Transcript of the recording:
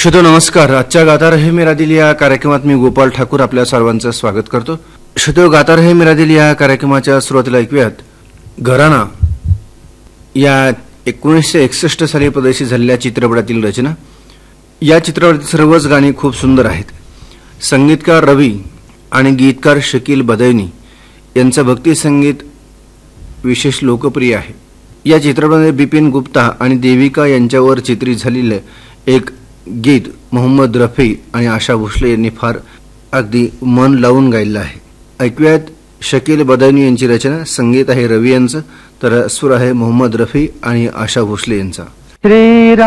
श्रोतो नमस्कार. आजच्या गाता रहे मेरा दिल या कार्यक्रमात मी गोपाल ठाकूर आपल्या सर्वांचं स्वागत करतो. श्रोतो, गाता रहे मेरा दिल या कार्यक्रमाच्या सुरुवातीला ऐकूयात घराणा या 1961 साली प्रदर्शित झालेल्या चित्रपटातील रचना. या चित्रपटातील सर्वच गाणी खूप सुंदर आहेत. संगीतकार रवी आणि गीतकार शकील बदैनी यांचं भक्ती संगीत विशेष लोकप्रिय आहे. या चित्रपटामध्ये बिपिन गुप्ता आणि देविका यांच्यावर चित्रित झालेलं एक गीत मोहम्मद रफी आणि आशा भोसले यांनी फार अगदी मन लावून गायलं आहे. ऐकूयात शकील बदैनी यांची रचना. संगीत आहे रवी यांचं, तर सूर आहे मोहम्मद रफी आणि आशा भोसले यांचा.